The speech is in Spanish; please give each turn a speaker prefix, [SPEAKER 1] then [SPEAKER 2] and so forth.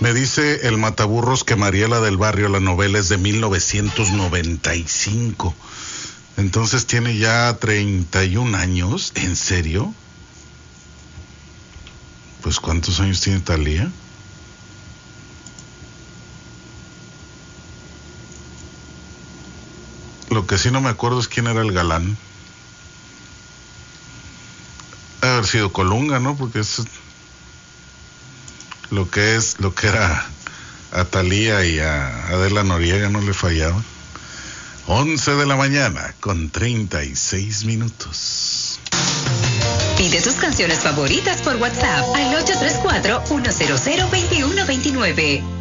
[SPEAKER 1] Me dice el Mataburros que Mariela del Barrio, la novela es de 1995. Entonces tiene ya 31 años. ¿En serio? Pues ¿cuántos años tiene Thalía? Lo que sí no me acuerdo es quién era el galán. Debe haber sido Colunga, ¿no? Porque es lo que era a Thalía y a Adela Noriega, no le fallaba. 11 de la mañana con 36 minutos.
[SPEAKER 2] Pide tus canciones favoritas por WhatsApp al 834-100-2129.